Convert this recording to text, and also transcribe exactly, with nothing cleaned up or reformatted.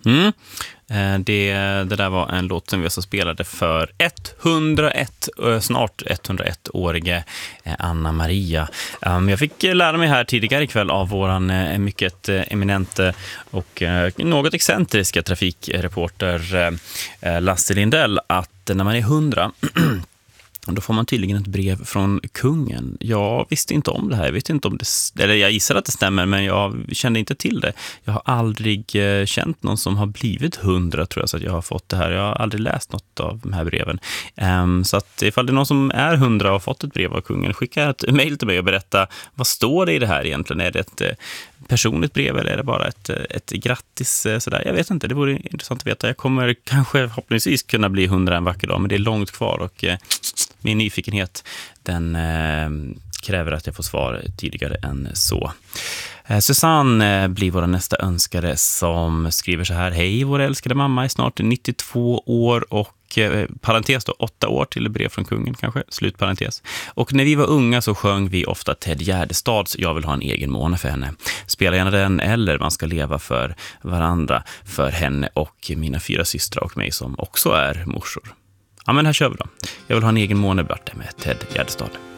Mm. Det, det där var en låt som vi så spelade för etthundraett, snart etthundraett-årige Anna Maria. Jag fick lära mig här tidigare ikväll av våran mycket eminente och något excentriska trafikreporter Lasse Lindell att när man är hundra då får man tydligen ett brev från kungen. Jag visste inte om det här. Jag vet inte om det, eller jag gissar att det stämmer, men jag kände inte till det. Jag har aldrig känt någon som har blivit hundra, tror jag, så att jag har fått det här. Jag har aldrig läst något av de här breven. Um, så att ifall det är någon som är hundra och har fått ett brev av kungen, skicka ett mejl till mig och berätta vad står det i det här egentligen. Är det ett personligt brev eller är det bara ett, ett grattis sådär? Jag vet inte, det vore intressant att veta. Jag kommer kanske förhoppningsvis kunna bli hundra en vacker dag, men det är långt kvar och eh, min nyfikenhet den eh, kräver att jag får svar tidigare än så. Eh, Susanne eh, blir vår nästa önskare som skriver så här: hej, vår älskade mamma är snart nittiotvå år och eh, parentes då, åtta år till brev från kungen kanske, slutparentes. Och när vi var unga så sjöng vi ofta Ted Gärdestads Jag vill ha en egen måne för henne. Spela gärna den, eller Man ska leva för varandra, för henne och mina fyra systrar och mig som också är morsor. Ja, men här kör vi då. Jag vill ha en egen måne, Barte, med Ted Gärdestad.